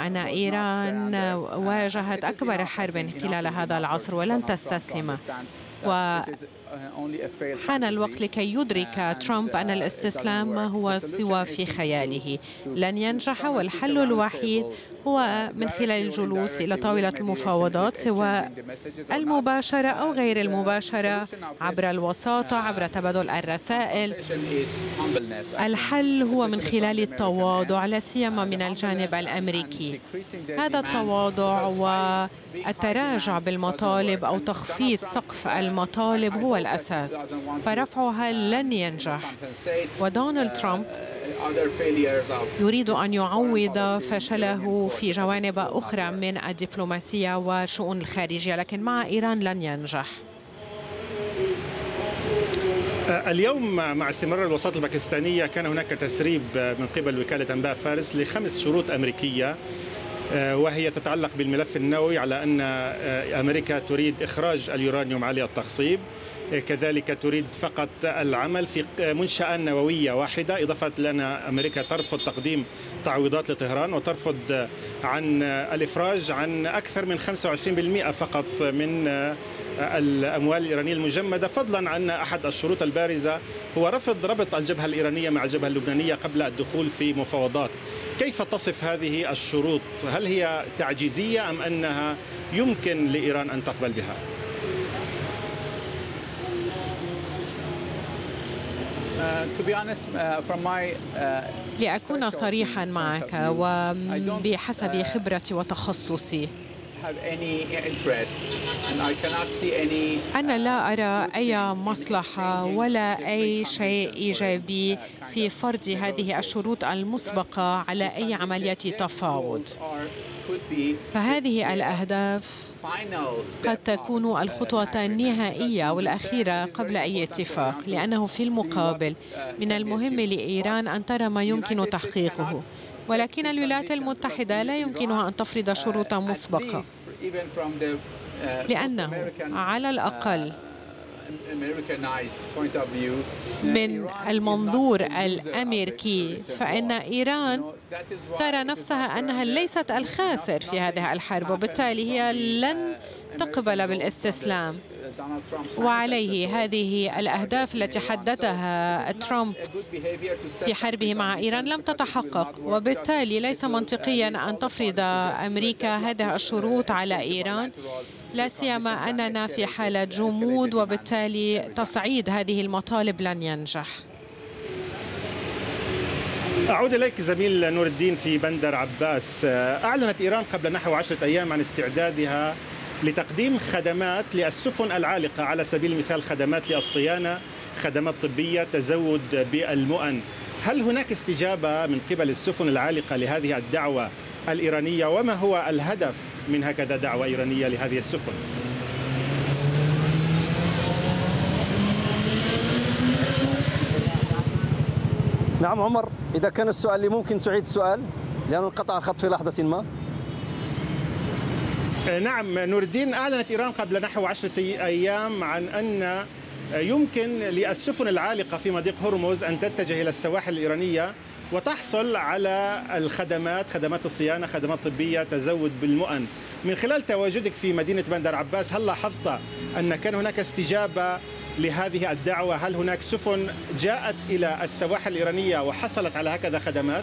أن إيران واجهت أكبر حرب خلال هذا العصر ولن تستسلم، وحان الوقت لكي يدرك ترامب أن الاستسلام هو سوى في خياله، لن ينجح، والحل الوحيد هو من خلال الجلوس إلى طاولة المفاوضات سواء المباشرة أو غير المباشرة، عبر الوساطة، عبر تبادل الرسائل. الحل هو من خلال التواضع، لا سيما من الجانب الأمريكي. هذا التواضع والتراجع بالمطالب أو تخفيض سقف المطالب هو الأساس، فرفعها لن ينجح. ودونالد ترامب يريد أن يعوض فشله في جوانب أخرى من الدبلوماسية والشؤون الخارجية، لكن مع إيران لن ينجح. اليوم مع استمرار الوساطة الباكستانية كان هناك تسريب من قبل وكالة أنباء فارس ل5 شروط أمريكية، وهي تتعلق بالملف النووي، على أن أمريكا تريد إخراج اليورانيوم عالي التخصيب، كذلك تريد فقط العمل في منشأة نووية واحدة، إضافة لأن أمريكا ترفض تقديم تعويضات لطهران وترفض عن الإفراج عن أكثر من 25% فقط من الأموال الإيرانية المجمدة، فضلا عن أحد الشروط البارزة هو رفض ربط الجبهة الإيرانية مع الجبهة اللبنانية قبل الدخول في مفاوضات. كيف تصف هذه الشروط؟ هل هي تعجيزية أم أنها يمكن لإيران أن تقبل بها؟ لأكون صريحا معك وبحسب خبرتي وتخصصي، أنا لا أرى أي مصلحة ولا أي شيء إيجابي في فرض هذه الشروط المسبقة على أي عملية تفاوض. فهذه الأهداف قد تكون الخطوة النهائية والأخيرة قبل أي اتفاق، لأنه في المقابل من المهم لإيران أن ترى ما يمكن تحقيقه، ولكن الولايات المتحدة لا يمكنها أن تفرض شروطا مسبقة، لأنه على الأقل من المنظور الأمريكي فإن إيران ترى نفسها أنها ليست الخاسر في هذه الحرب، وبالتالي هي لن تقبل بالاستسلام. وعليه هذه الأهداف التي حددها ترامب في حربه مع إيران لم تتحقق، وبالتالي ليس منطقيا أن تفرض أمريكا هذه الشروط على إيران، لا سيما أننا في حالة جمود، وبالتالي تصعيد هذه المطالب لن ينجح. أعود إليك زميل نور الدين في بندر عباس. أعلنت إيران قبل نحو 10 أيام عن استعدادها لتقديم خدمات للسفن العالقة، على سبيل المثال خدمات للصيانة، خدمات طبية، تزود بالمؤن. هل هناك استجابة من قبل السفن العالقة لهذه الدعوة الإيرانية؟ وما هو الهدف من هكذا دعوة إيرانية لهذه السفن؟ نعم عمر، إذا كان السؤال لي ممكن تعيد السؤال لأنه انقطع الخط في لحظة ما. نعم نور الدين، أعلنت إيران قبل نحو 10 أيام عن أن يمكن للسفن العالقة في مضيق هرمز أن تتجه إلى السواحل الإيرانية وتحصل على الخدمات، خدمات الصيانة، خدمات طبية، تزود بالمؤن. من خلال تواجدك في مدينة بندر عباس، هل لاحظت أن كان هناك استجابة لهذه الدعوة؟ هل هناك سفن جاءت إلى السواحل الإيرانية وحصلت على هكذا خدمات؟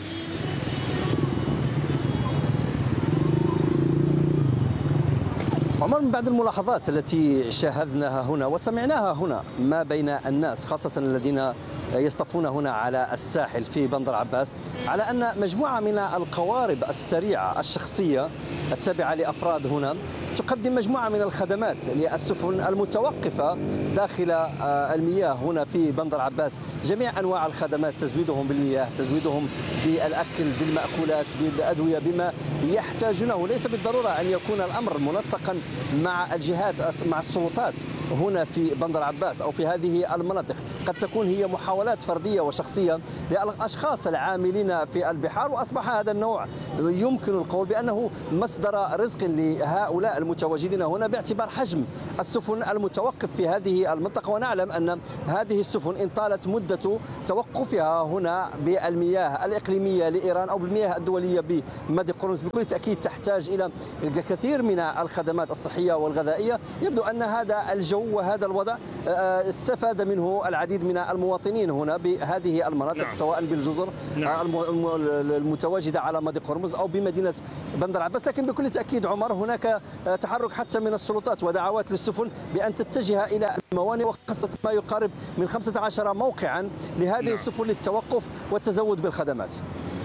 عمر، من بعد الملاحظات التي شاهدناها هنا وسمعناها هنا ما بين الناس، خاصة الذين يصطفون هنا على الساحل في بندر عباس، على أن مجموعة من القوارب السريعة الشخصية التابعة لأفراد هنا تقدم مجموعة من الخدمات للسفن المتوقفة داخل المياه هنا في بندر عباس، جميع أنواع الخدمات، تزويدهم بالمياه، تزويدهم بالأكل، بالمأكولات، بالأدوية، بما يحتاجونه. ليس بالضرورة أن يكون الأمر منسقا مع الجهات، مع السلطات هنا في بندر عباس أو في هذه المناطق، قد تكون هي محاولات فردية وشخصية للأشخاص العاملين في البحار، وأصبح هذا النوع يمكن القول بأنه مصدر رزق لهؤلاء المتواجدين هنا باعتبار حجم السفن المتوقف في هذه المنطقة. ونعلم أن هذه السفن إن طالت مدة توقفها هنا بالمياه الإقليمية لإيران أو بالمياه الدولية بمضيق هرمز بكل تأكيد تحتاج إلى الكثير من الخدمات الصحية والغذائية. يبدو أن هذا الجو وهذا الوضع استفاد منه العديد من المواطنين هنا بهذه المناطق، سواء بالجزر المتواجدة على مضيق هرمز أو بمدينة بندر عباس. لكن بكل تأكيد عمر هناك تحرك حتى من السلطات ودعوات للسفن بأن تتجه إلى الموانئ، وخاصة ما يقارب من 15 موقعا لهذه السفن للتوقف والتزود بالخدمات.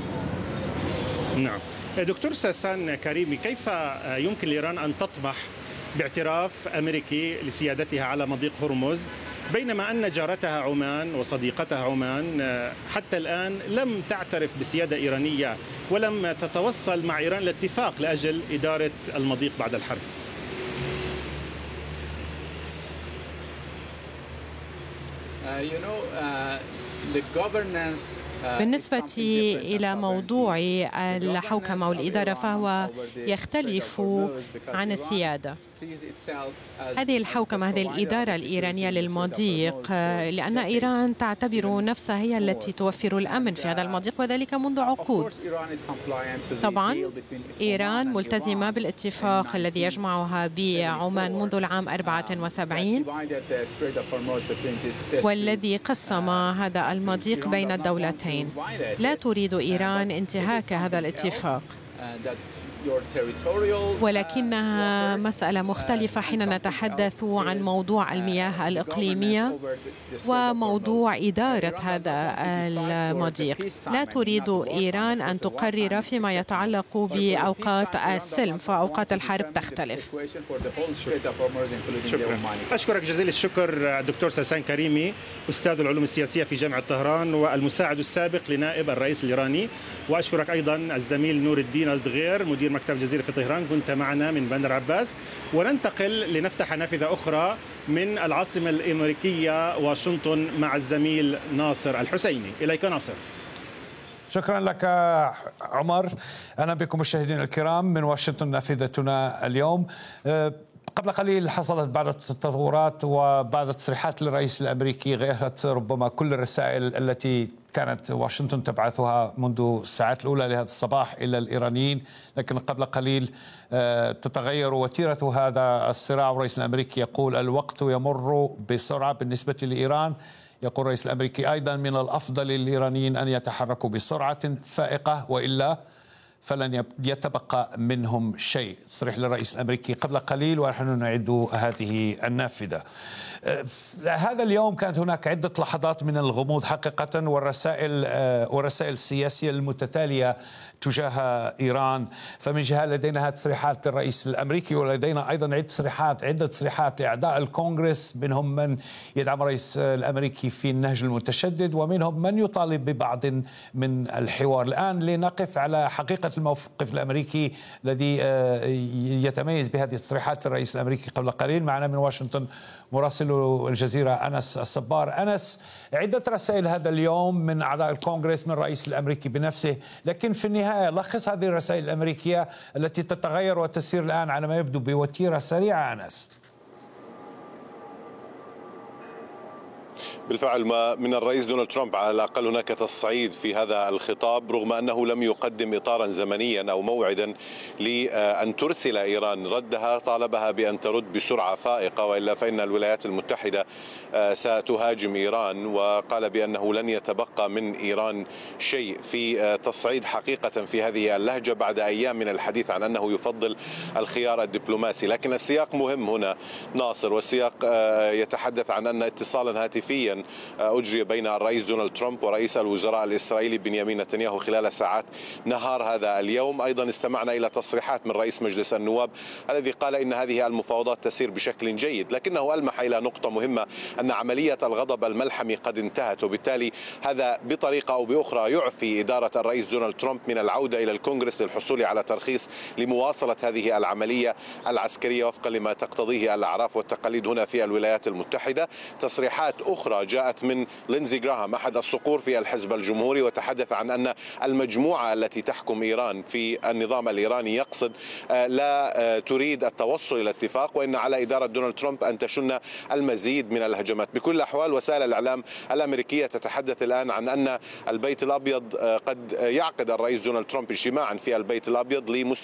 نعم دكتور ساسان كريمي، كيف يمكن لإيران أن تطمح باعتراف أمريكي لسيادتها على مضيق هرمز بينما أن جارتها عمان وصديقتها عمان حتى الآن لم تعترف بسيادة إيرانية ولم تتوصل مع إيران لاتفاق لأجل إدارة المضيق بعد الحرب؟ بالنسبة إلى موضوع الحوكمة والإدارة فهو يختلف عن السيادة. هذه الحوكمة، هذه الإدارة الإيرانية للمضيق، لأن إيران تعتبر نفسها هي التي توفر الأمن في هذا المضيق وذلك منذ عقود. طبعا إيران ملتزمة بالاتفاق الذي يجمعها بعمان منذ العام 74 والذي قسم هذا المضيق بين الدولتين. لا تريد إيران انتهاك هذا الاتفاق، ولكنها مسألة مختلفة حين نتحدث عن موضوع المياه الإقليمية وموضوع إدارة هذا المضيق. لا تريد إيران أن تقرر فيما يتعلق بأوقات السلم، فأوقات الحرب تختلف. شكرا. أشكرك جزيل الشكر الدكتور ساسان كريمي، أستاذ العلوم السياسية في جامعة طهران والمساعد السابق لنائب الرئيس الإيراني. وأشكرك أيضا الزميل نور الدين الدغير مدير مكتب الجزيرة في طهران، كنت معنا من بندر عباس. وننتقل لنفتح نافذة أخرى من العاصمة الأمريكية واشنطن مع الزميل ناصر الحسيني. إليك ناصر. شكرا لك عمر. أهلا بكم مشاهدينا الكرام من واشنطن نافذتنا اليوم. قبل قليل حصلت بعض التطورات وبعض التصريحات للرئيس الأمريكي غيرت ربما كل الرسائل التي كانت واشنطن تبعثها منذ الساعات الأولى لهذا الصباح إلى الإيرانيين، لكن قبل قليل تتغير وتيرة هذا الصراع. والرئيس الأمريكي يقول الوقت يمر بسرعة بالنسبة لإيران. يقول الرئيس الأمريكي أيضا من الأفضل للإيرانيين أن يتحركوا بسرعة فائقة وإلا فلن يتبقى منهم شيء. تصريح للرئيس الأمريكي قبل قليل ونحن نعد هذه النافذة. هذا اليوم كانت هناك عدة لحظات من الغموض حقيقة، والرسائل السياسية المتتالية تجاه إيران. فمن جهة لدينا تصريحات للرئيس الأمريكي، ولدينا أيضا عدة تصريحات لأعضاء الكونغرس، منهم من يدعم الرئيس الأمريكي في النهج المتشدد ومنهم من يطالب ببعض من الحوار. الآن لنقف على حقيقة الموقف الأمريكي الذي يتميز بهذه التصريحات للرئيس الأمريكي قبل قليل. معنا من واشنطن مراسل الجزيرة أنس الصبار. أنس، عدة رسائل هذا اليوم من أعضاء الكونغرس من الرئيس الأمريكي بنفسه، لكن في النهاية لخص هذه الرسائل الأمريكية التي تتغير وتسير الآن على ما يبدو بوتيرة سريعة. أنس. بالفعل ما من الرئيس دونالد ترامب على الأقل هناك تصعيد في هذا الخطاب، رغم أنه لم يقدم إطارا زمنيا أو موعدا لأن ترسل إيران ردها. طالبها بأن ترد بسرعة فائقة وإلا فإن الولايات المتحدة ستهاجم إيران، وقال بأنه لن يتبقى من إيران شيء. في تصعيد حقيقة في هذه اللهجة بعد أيام من الحديث عن أنه يفضل الخيار الدبلوماسي. لكن السياق مهم هنا ناصر، والسياق يتحدث عن أن اتصالا هاتفيا أجري بين الرئيس دونالد ترامب ورئيس الوزراء الإسرائيلي بنيامين نتنياهو خلال ساعات نهار هذا اليوم. أيضا استمعنا إلى تصريحات من رئيس مجلس النواب الذي قال إن هذه المفاوضات تسير بشكل جيد، لكنه ألمح إلى نقطة مهمة أن عملية الغضب الملحمي قد انتهت، وبالتالي هذا بطريقة أو بأخرى يعفي إدارة الرئيس دونالد ترامب من العودة إلى الكونغرس للحصول على ترخيص لمواصلة هذه العملية العسكرية وفقا لما تقتضيه الأعراف والتقاليد هنا في الولايات المتحدة. تصريحات أخرى جاءت من لينزي جراهام أحد الصقور في الحزب الجمهوري، وتحدث عن أن المجموعة التي تحكم إيران في النظام الإيراني يقصد لا تريد التوصل إلى اتفاق، وإن على إدارة دونالد ترامب أن تشن المزيد من الهجمات. بكل الأحوال وسائل الإعلام الأمريكية تتحدث الآن عن أن البيت الأبيض قد يعقد الرئيس دونالد ترامب اجتماعا في البيت الأبيض